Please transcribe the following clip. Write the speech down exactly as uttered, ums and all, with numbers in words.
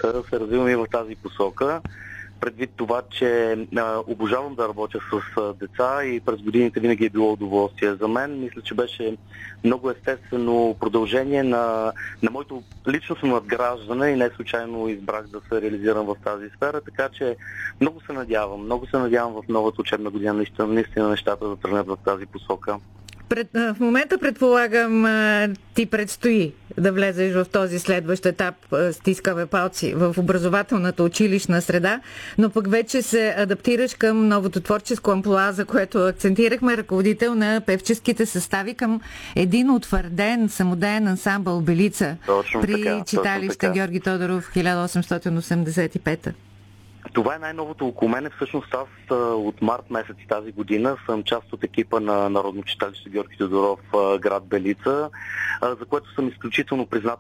момента се развивам и в тази посока. Предвид това, че а, обожавам да работя с а, деца и през годините винаги е било удоволствие за мен. Мисля, че беше много естествено продължение на, на моето личностно надграждане и не случайно избрах да се реализирам в тази сфера, така че много се надявам, много се надявам в новата учебна година наистина, наистина нещата да тръгнат в тази посока. Пред, в момента, предполагам, ти предстои да влезеш в този следващ етап, стискаме палци, в образователната училищна среда, но пък вече се адаптираш към новото творческо амплоа, за което акцентирахме, ръководител на певческите състави към един утвърден самодеен ансамбъл Белица точно при така, читалище Георги Тодоров хиляда осемстотин осемдесет и пета. Това е най-новото около мене. Всъщност аз от март месец тази година съм част от екипа на Народно читалище Георги Тодоров, град Белица, за което съм изключително признат